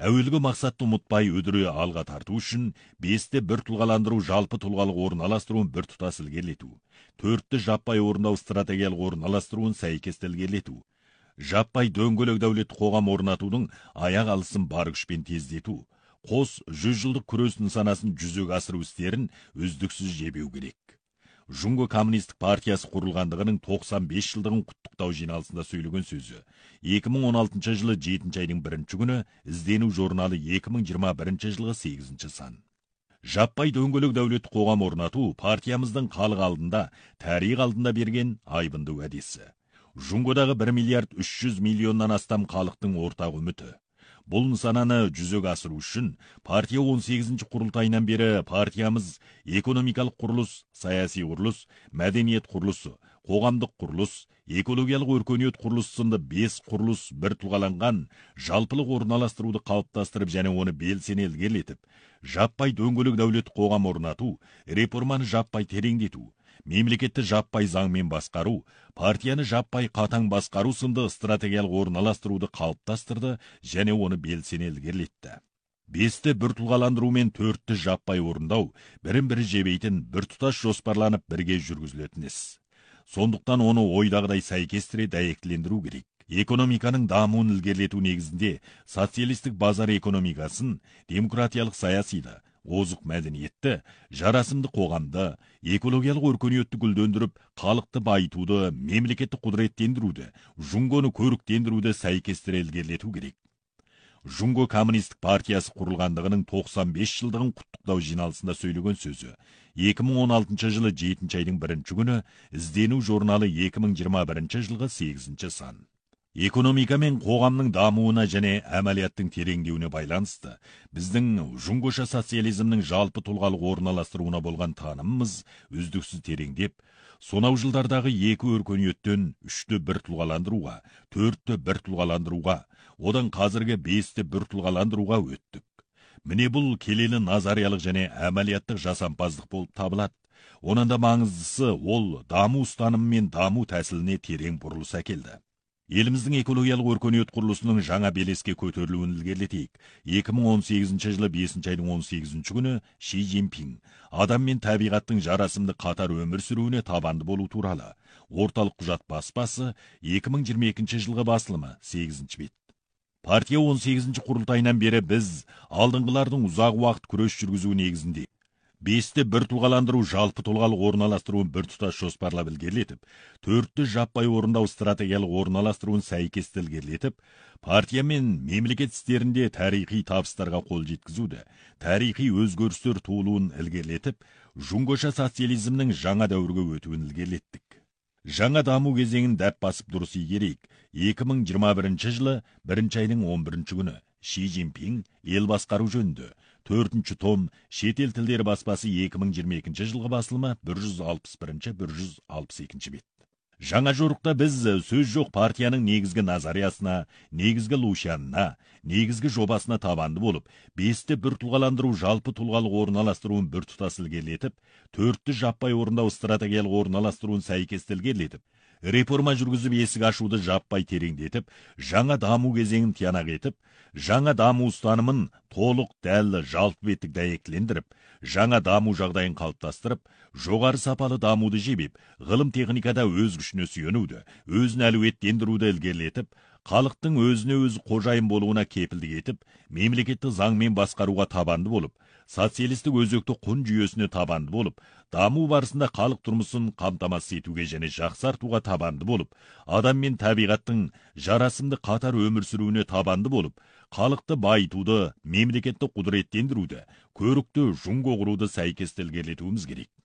Әуелгі мақсатты ұмытпай өдірі алға тарту үшін 5-те бір тұлғаландыру жалпы тұлғалық орналастыруын бір тұтас ілгерілету, 4-ті жаппай орындау стратегиялық орналастыруын сәйкес ілгерілету, жаппай дөңгелек дәулет қоғам орнатудың аяқ алысын бар күшпен тездету, қос 100 жылдық күрес нысанасын жүзеге асыру істерін үздіксіз жебеу керек. Жұңго коммунистік партиясы құрылғандығының 95 жылдығын құттықтау жиналысында сөйлеген сөзі 2016 жылы 7 айдың 1 күні іздену журналы 2021 жылғы 8 сан. Жаппай дөңгелек дәулет қоғам орнату партиямыздың халық алдында, тарих алдында берген айбынды уәдесі. Жұңгодағы 1 миллиард 300 миллионнан астам халықтың ортақ үміті. Бұл нысананы жүзеге асыру үшін партия 18-ші құрылтайынан бері партиямыз экономикалық құрылыс, саяси құрылыс, мәдениет құрылысы, қоғамдық құрылыс, экологиялық өркениет құрылысы сынды 5 құрылыс бір тұлғаланған жалпылық орналастыруды қалыптастырып және оны белсене ілгерілетіп, жаппай дөңгелек дәулет қоғам орнату, реформаны жаппай тереңдету, мемлекетті жаппай заңмен басқару, партияны жаппай қатаң басқару сынды стратегиялық орналастыруды қалыптастырды және оны белсене ілгерілетті. 5-ті бір тұлғаландыру мен 4-ті жаппай орындау бірін-бірі жебейтін біртұтас жоспарланып бірге жүргізілетін іс. Сондықтан оны ойдағыдай сәйкестіре дәйектілендіру керек. Экономиканың дамуын ілгерілету негізінде социалистік базар экономикасын, демократиялық саясиды, озық мәдениетті, жарасымды қоғамды, экологиялық өркениетті гүлдендіріп, халықты байытуды, мемлекетті құдыреттендіруді, Жұңгоны көріктендіруді сәйкестіре ілгерілету керек. Жұңго коммунистік партиясы құрылғандығының 95 жылдығын құттықтау жиналысында сөйлеген сөзі 2016 жылы 7 айдың 1 күні іздену журналы 2021 жылғы 8 сан. Экономика мен қоғамның дамуына және әмәлияттың тереңдеуіне байланысты біздің жұңгоша социализмнің жалпы тұлғалық орналастыруына болған танымымыз үздіксіз тереңдеп, сонау жылдардағы 2 өркениеттен 3-ті бір тұлғаландыруға, 4-ті бір тұлғаландыруға, одан қазіргі 5-ті бір тұлғаландыруға өттік. Міне бұл келелі назариялық және әмәлияттық жасампаздық болып табылады. Онан да маңыздысы ол даму ұстанымы мен даму тәсіліне терең бұрылыс әкелді. Еліміздің экологиялық өркениет құрылысының жаңа белеске көтерілуін ілгерілетейік. 2018 жылы 5 айдың 18 күні Ши Цзиньпин адам мен табиғаттың жарасымды қатар өмір сүруіне табанды болу туралы орталық құжат баспасы 2022 жылғы басылымы 8 бет. Партия 18-ші құрылтайынан бері біз алдыңғылардың ұзақ уақыт күрес жүргізу негізінде 5-ті бір тұлғаландыру жалпы тұлғалық орналастыруын бір тұтас жоспарлап ілгерілетіп, 4-ті жаппай орындау стратегиялық орналастыруын сәйкес ілгерілетіп, партия мен мемлекет істерінде тарихи табыстарға қол жеткізуді, тарихи өзгерістер туылуын ілгерілетіп, жұңгоша социализмнің жаңа дәуірге өтуін ілгерілеттік. Жаңа даму кезеңін дәп басып дұрыс игерейік. 2021 жылы 1 айдың 11 күні Ши Цзиньпин ел басқару жөнінде 4-ші том шетел тілдері баспасы 2022 жылғы басылымы 161-162 бет. Жаңа жорықта біз сөз жоқ партияның негізгі назариясына, негізгі лушанына, негізгі жобасына табанды болып, 5-ті бір тұлғаландыру жалпы тұлғалық орналастыруын бір тұтас ілгерілетіп, 4-ті жаппай орындау стратегиялық орналастыруын сәйкес ілгерілетіп, реформа жүргізіп есік ашуды жаппай тереңдетіп, жаңа даму кезеңін тиянақ етіп, жаңа даму ұстанымын толық дәл жалпы беттік дәйектілендіріп, жаңа даму жағдайын қалыптастырып, жоғары сапалы дамуды жебеп, ғылым техникада өз күшіне сүйенуді, өзін әлеуеттендіруді ілгерілетіп, халықтың өзіне өзі қожайын болуына кепілдік етіп, мемлекетті заңмен басқаруға табанды болып, социалистік өзекті құн жүйесіне табанды болып, даму барысында халық тұрмысын қамтамасыз етуге және жақсартуға табанды болып, адам мен табиғаттың жарасымды қатар өмір сүруіне табанды болып, халықты байытуды, мемлекетті құдыреттендіруді, көрікті Жұңго құруды сәйкес ілгерілетуіміз керек.